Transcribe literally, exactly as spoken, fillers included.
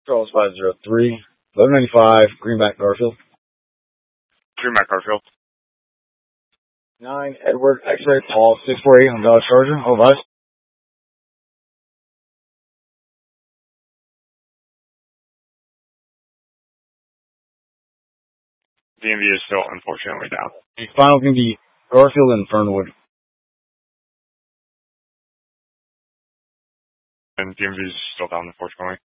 Charles five zero three, eleven ninety-five, Greenback Garfield. Greenback Garfield. nine, Edward X-Ray Paul six four eight on Dodge Charger. All advice. D M V is still unfortunately down. The final can be Garfield and Fernwood. And D M V is still down, unfortunately.